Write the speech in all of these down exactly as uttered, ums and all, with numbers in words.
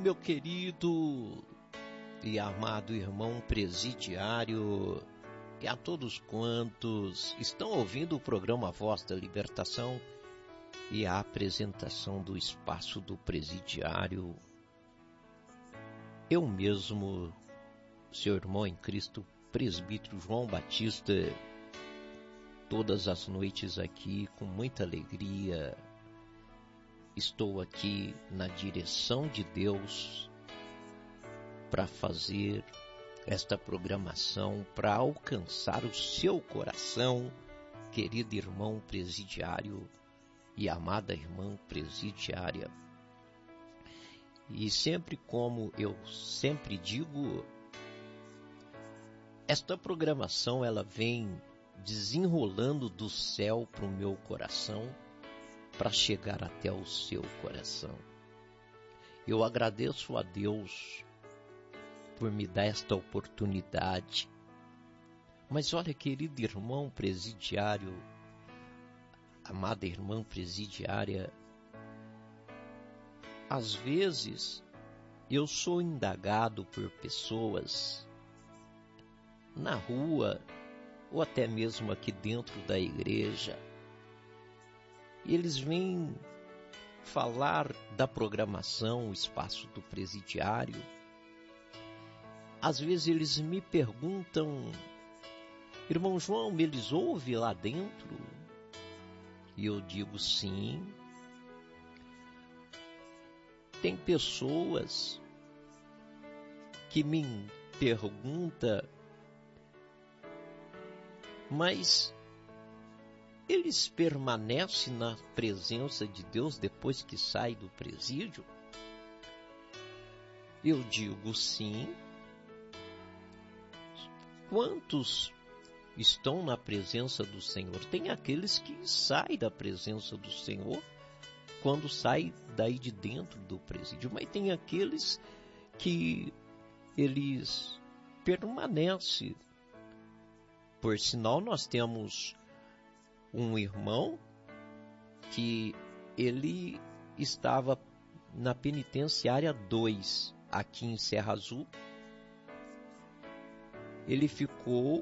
meu querido e amado irmão presidiário, e a todos quantos estão ouvindo o programa Voz da Libertação e a apresentação do Espaço do Presidiário. Eu mesmo, seu irmão em Cristo, presbítero João Batista, todas as noites aqui com muita alegria, estou aqui na direção de Deus para fazer esta programação, para alcançar o seu coração, querido irmão presidiário e amada irmã presidiária. E sempre, como eu sempre digo, esta programação ela vem desenrolando do céu para o meu coração, para chegar até o seu coração. Eu agradeço a Deus por me dar esta oportunidade. Mas olha, querido irmão presidiário, amada irmã presidiária, às vezes eu sou indagado por pessoas na rua ou até mesmo aqui dentro da igreja, e eles vêm falar da programação, o Espaço do Presidiário. Às vezes eles me perguntam: irmão João, eles ouvem lá dentro? E eu digo sim. Tem pessoas que me perguntam: mas eles permanecem na presença de Deus depois que saem do presídio? Eu digo sim. Quantos estão na presença do Senhor? Tem aqueles que saem da presença do Senhor quando saem daí de dentro do presídio, mas tem aqueles que eles permanecem. Por sinal, nós temos um irmão que ele estava na penitenciária dois, aqui em Serra Azul. Ele ficou,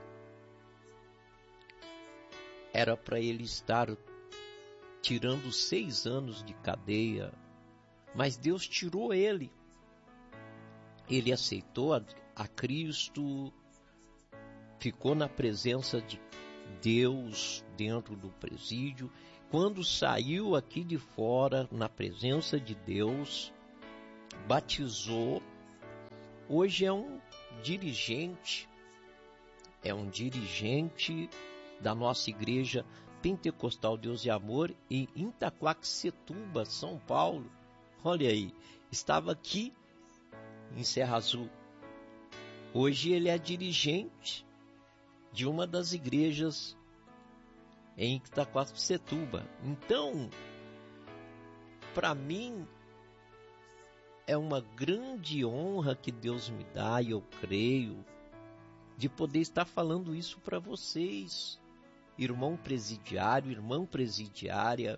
era para ele estar tirando seis anos de cadeia, mas Deus tirou ele. Ele aceitou a, a Cristo, ficou na presença de Deus dentro do presídio. Quando saiu aqui de fora, na presença de Deus, batizou. Hoje é um dirigente, é um dirigente da nossa igreja Pentecostal Deus e Amor em Itaquaquecetuba, São Paulo. Olha aí, estava aqui em Serra Azul. Hoje ele é dirigente de uma das igrejas em Itaquaquecetuba. Então, para mim, é uma grande honra que Deus me dá, e eu creio, de poder estar falando isso para vocês, irmão presidiário, irmã presidiária.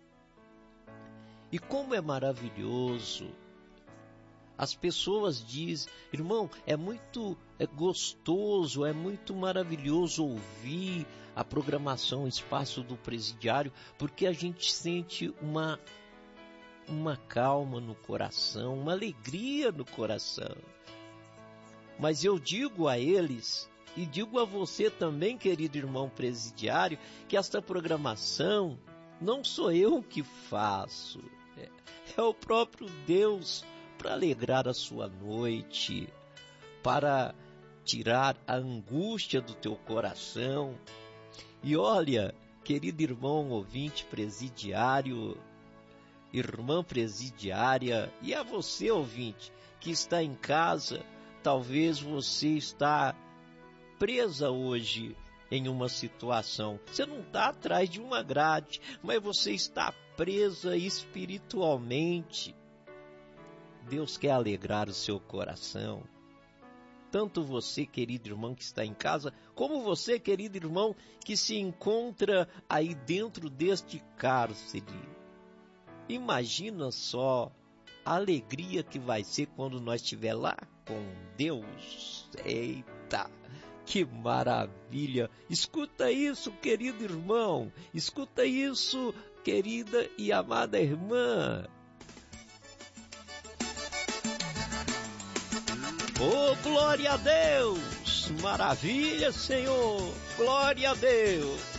E como é maravilhoso. As pessoas dizem: irmão, é muito é gostoso, é muito maravilhoso ouvir a programação Espaço do Presidiário, porque a gente sente uma uma calma no coração, uma alegria no coração. Mas eu digo a eles, e digo a você também, querido irmão presidiário, que esta programação não sou eu que faço, é, é o próprio Deus, para alegrar a sua noite, para tirar a angústia do teu coração. E olha, querido irmão ouvinte presidiário, irmã presidiária, e a você, ouvinte, que está em casa, talvez você está presa hoje em uma situação. Você não está atrás de uma grade, mas você está presa espiritualmente. Deus quer alegrar o seu coração. Tanto você, querido irmão, que está em casa, como você, querido irmão, que se encontra aí dentro deste cárcere. Imagina só a alegria que vai ser quando nós estiver lá com Deus. Eita, que maravilha! Escuta isso, querido irmão, escuta isso, querida e amada irmã. Oh, glória a Deus! Maravilha, Senhor! Glória a Deus!